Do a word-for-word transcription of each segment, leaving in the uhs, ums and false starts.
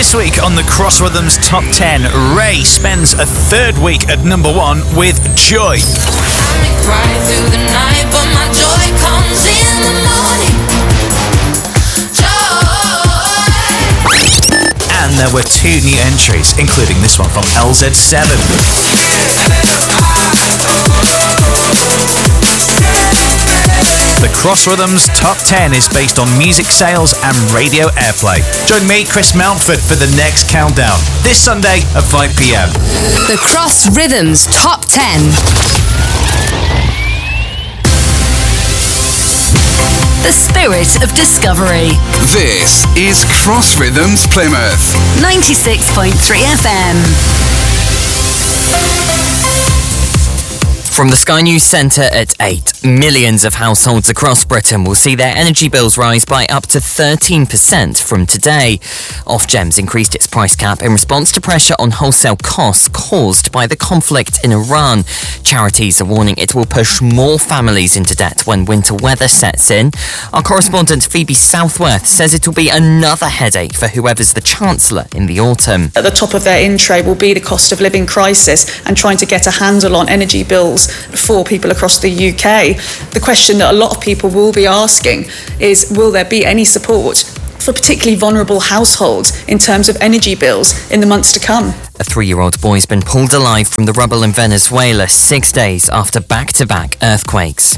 This week on the Cross Rhythms Top ten, Ray spends a third week at number one with Joy. I may cry through the night, but my joy comes in the morning. Joy. And there were two new entries, including this one from L Z seven. The Cross Rhythms Top ten is based on music sales and radio airplay. Join me, Chris Mountford, for the next countdown, this Sunday at five p.m. The Cross Rhythms Top ten. The spirit of discovery. This is Cross Rhythms Plymouth. ninety-six point three F M. From the Sky News Centre at eight, millions of households across Britain will see their energy bills rise by up to thirteen percent from today. Ofgems increased its price cap in response to pressure on wholesale costs caused by the conflict in Iran. Charities are warning it will push more families into debt when winter weather sets in. Our correspondent Phoebe Southworth says it will be another headache for whoever's the Chancellor in the autumn. At the top of their in tray will be the cost of living crisis and trying to get a handle on energy bills for people across the U K. The question that a lot of people will be asking is, will there be any support for particularly vulnerable households in terms of energy bills in the months to come? A three-year-old boy's been pulled alive from the rubble in Venezuela six days after back-to-back earthquakes.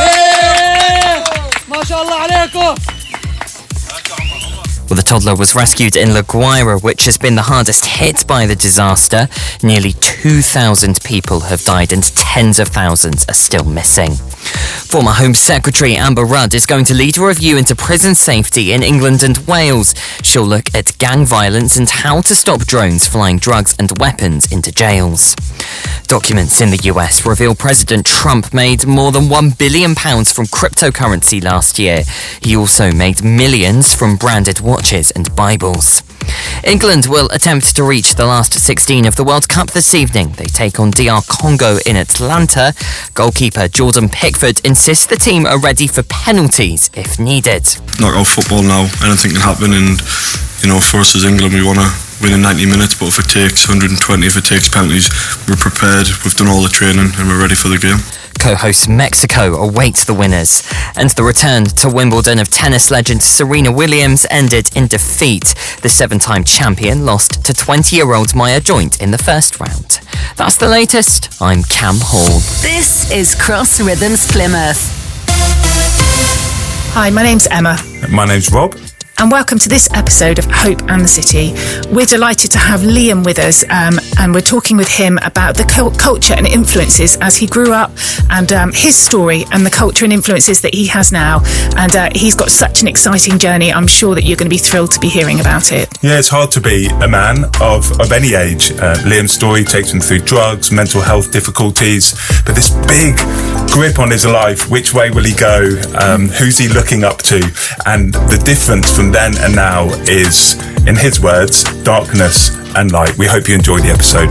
Well, the toddler was rescued in La Guaira, which has been the hardest hit by the disaster. Nearly two thousand people have died and tens of thousands are still missing. Former Home Secretary Amber Rudd is going to lead a review into prison safety in England and Wales. She'll look at gang violence and how to stop drones flying drugs and weapons into jails. Documents in the U S reveal President Trump made more than one billion pounds from cryptocurrency last year. He also made millions from branded watches and Bibles. England will attempt to reach the last sixteen of the World Cup this evening. They take on D R Congo in Atlanta. Goalkeeper Jordan Pickford insists the team are ready for penalties if needed. Knockout football now, anything can happen, and you know, for us as England, we want to win in ninety minutes, but if it takes one hundred twenty, if it takes penalties, we're prepared, we've done all the training and we're ready for the game. Co-host Mexico awaits the winners. And the return to Wimbledon of tennis legend Serena Williams ended in defeat. The seven-time champion lost to twenty-year-old Maya Joint in the first round. That's the latest. I'm Cam Hall. This is Cross Rhythms Plymouth. Hi, my name's Emma. My name's Rob. And welcome to this episode of Hope and the City. We're delighted to have Liam with us, um, and we're talking with him about the cult- culture and influences as he grew up, and um, his story and the culture and influences that he has now. And uh, he's got such an exciting journey. I'm sure that you're going to be thrilled to be hearing about it. Yeah, it's hard to be a man of, of any age. Uh, Liam's story takes him through drugs, mental health difficulties, but this big grip on his life. Which way will he go? Um, who's he looking up to? And the difference from then and now is, in his words, darkness and light. We hope you enjoy the episode.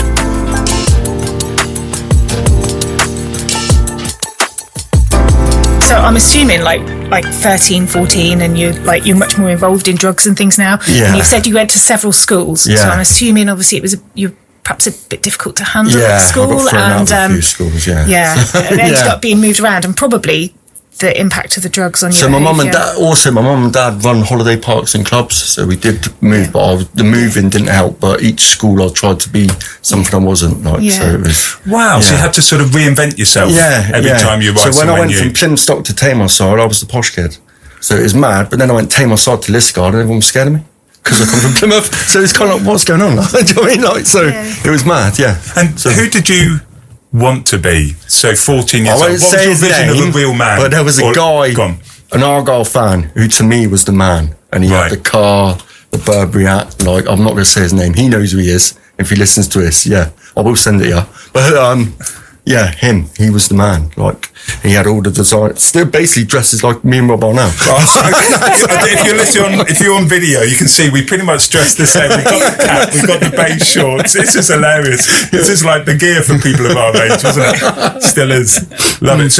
So I'm assuming like like thirteen, fourteen, and you're like you're much more involved in drugs and things now. Yeah. And you've said you went to several schools. Yeah. So I'm assuming obviously it was a, you're perhaps a bit difficult to handle yeah, at school. I got thrown and out of a um, few schools, yeah. Yeah. And then you Yeah. got being moved around, and probably the impact of the drugs on you. So my mum and dad, also my mum and dad run holiday parks and clubs, so we did move, but I was, the moving didn't help, but each school I tried to be something I wasn't, like, Yeah. so it was... Wow, yeah. so you had to sort of reinvent yourself yeah, every yeah. time you write So when I went new. from Plymstock to Tameside, I was the posh kid, so it was mad, but then I went Tameside to Liskeard and everyone was scared of me, because I come from Plymouth, so it's kind of like, what's going on? Do you know what I mean? Like, so Yeah. it was mad, yeah. And so, who did you want to be? So fourteen years I old. won't What was say your his vision name, of a real man? but there was a Or- guy, Go on. an Argyle fan, who to me was the man, and he Right. had the car, the Burberry hat, like, I'm not going to say his name, he knows who he is, if he listens to this, yeah, I will send it, yeah, but, um, yeah, him, he was the man, like, he had all the design, still basically dresses like me and Rob are now. if you're listening on, if you're on video, you can see we pretty much dressed the same. We've got the cap, we've got the beige shorts. This is hilarious. This is like the gear for people of our age, isn't it? Still is. Love it. So that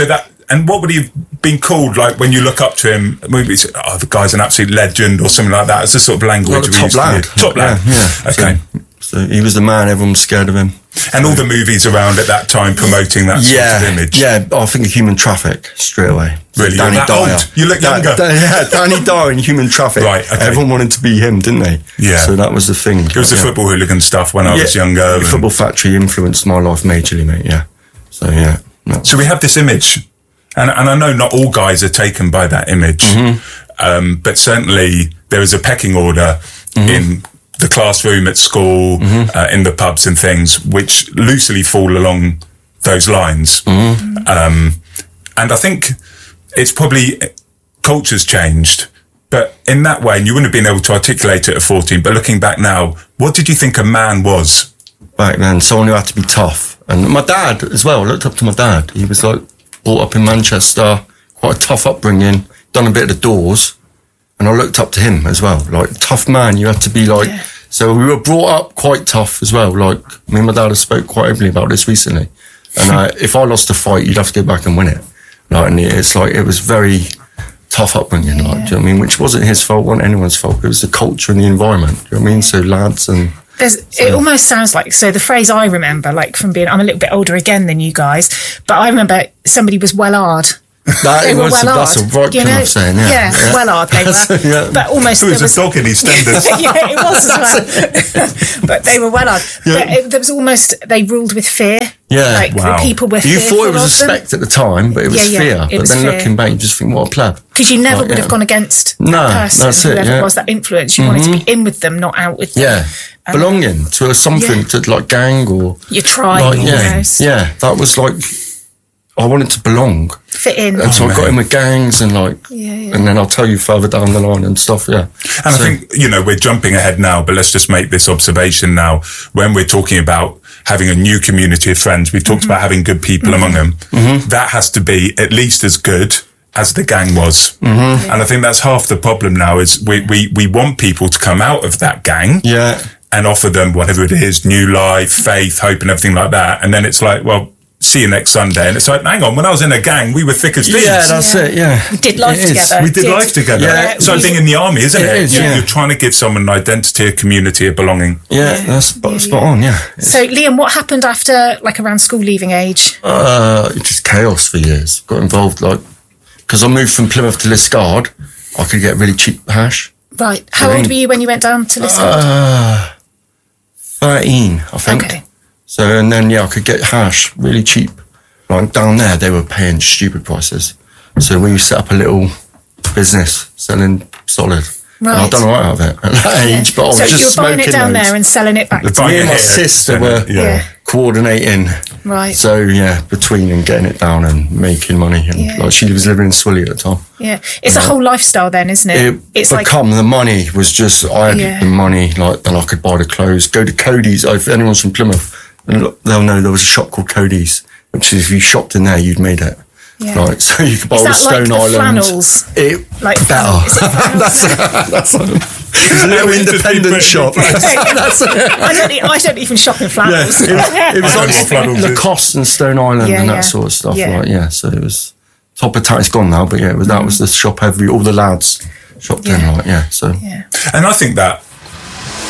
and what would he have been called, like, when you look up to him? Maybe it's, oh, the guy's an absolute legend or something like that. It's the sort of language Like we top used to lad. use. Top lad. Yeah, yeah. Okay. So, so he was the man, everyone was scared of him. And all the movies around at that time promoting that yeah, sort of image. Yeah, I think of Human Traffic straight away. Really? Danny You're that Dyer. old? You look younger. Da- da- yeah, Danny Dyer in Human Traffic. Right, okay. Everyone wanted to be him, didn't they? Yeah. So that was the thing. It was the yeah. football hooligan stuff when I Yeah, was younger. The Football Factory influenced my life majorly, mate, yeah. So, yeah. No. So we have this image, and, and I know not all guys are taken by that image, Mm-hmm. um, but certainly there is a pecking order Mm-hmm. in the classroom at school, Mm-hmm. uh, in the pubs and things, which loosely fall along those lines. Mm-hmm. Um, and I think it's probably, culture's changed, but in that way, and you wouldn't have been able to articulate it at fourteen, but looking back now, what did you think a man was? Back then, someone who had to be tough. And my dad as well, I looked up to my dad. He was like brought up in Manchester, quite a tough upbringing, done a bit of the doors. And I looked up to him as well, like tough man. You had to be like, yeah. So we were brought up quite tough as well. Like me and my dad have spoke quite openly about this recently. And uh, if I lost a fight, you'd have to go back and win it. Like, and it's like, it was very tough upbringing, like, yeah. Do you know what I mean? Which wasn't his fault, wasn't anyone's fault. It was the culture and the environment, do you know what I mean? So lads and... There's, so. It almost sounds like, so the phrase I remember, like from being, I'm a little bit older again than you guys, but I remember somebody was well-hard. That they was, were well-hard. That's a right you kind know? of saying, yeah. Yeah, yeah. well-hard they were. Yeah. But almost... It was, was a dog in EastEnders. Yeah, it was as well. But they were well-hard. Yeah. But it, there was almost, they ruled with fear. Yeah. Like, wow. the people were You fearful thought it was of them. respect at the time, but it was yeah, yeah, fear. it But was then fear. looking back, you just think, what a pleb. Because you never like, would yeah. have gone against no, that person, that's it, whoever yeah. it was, that influence. You mm-hmm. wanted to be in with them, not out with them. Yeah. Um, Belonging to something, yeah. to like gang or... Your tribe, like, yeah, almost. Yeah, that was like... I wanted to belong. Fit in. And so oh, I got man. in with gangs and like... Yeah, yeah. And then I'll tell you further down the line and stuff, yeah. And so, I think, you know, we're jumping ahead now, but let's just make this observation now. When we're talking about having a new community of friends, we've talked mm-hmm. about having good people mm-hmm. among them. Mm-hmm. That has to be at least as good as the gang was. Mm-hmm. And I think that's half the problem now is we, we, we want people to come out of that gang. Yeah. And offer them whatever it is, new life, faith, hope and everything like that. And then it's like, well, see you next Sunday. And it's like, hang on, when I was in a gang, we were thick as thieves. Yeah, that's yeah. it, yeah. We did life it together. We did, did. life together. Yeah, it's like being in the army, isn't it? it is, you're, yeah. you're trying to give someone an identity, a community, a belonging. Yeah, that's spot, yeah, spot yeah. on, yeah. So, Liam, what happened after, like, around school leaving age? Uh, just chaos for years. Got involved, like, because I moved from Plymouth to Liscard, I could get really cheap hash. Right. How old were you when you went down to Liscard? Uh, thirteen, I think. Okay. So, and then, yeah, I could get hash really cheap. Like, down there, they were paying stupid prices. So we set up a little business selling solid. Right. And I've done all right out of it at that yeah. age, but I was so just you're buying it down loads. there and selling it back The to Me and my here, sister were yeah. Yeah. coordinating. Right. So, yeah, between and getting it down and making money. And Yeah. like, she was living in Swilly at the time. Yeah. It's a whole lifestyle then, isn't it? It it's become like the money was just I had Yeah. the money, like then I could buy the clothes. Go to Cody's. If anyone's from Plymouth, they'll know there was a shop called Cody's, which is if you shopped in there, you'd made it. Yeah. Right, so you could buy Is all the that like Stone the Island. flannels? It Like better. is it flannels? that's, that's a, it's a little independent shop. That's it. I don't. e- I don't even shop in Yeah, flannels. it, was- it was I don't know what flannels like is. Lacoste and Stone Island Yeah, and that yeah. sort of stuff. Yeah. Like, yeah, so it was top of town. It's gone now, but yeah, it was, that was the shop every all the lads shopped in. Yeah. Like, yeah, so Yeah. And I think that